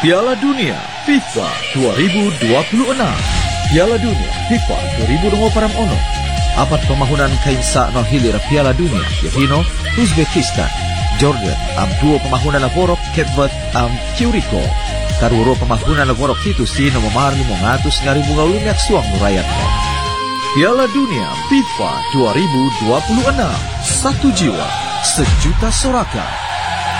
Piala Dunia FIFA 2026. Piala Dunia FIFA 2026 apat pemahunan kainsa no hilir Piala Dunia Yahino Uzbekistan, Jordan am duo pemahunan laborok Ketvat am Curiko. Karuro pemahunan laborok itu sino memari mengatus ngari bunga lumiak suang rakyatnya. Piala Dunia FIFA 2026, satu jiwa, sejuta sorakan.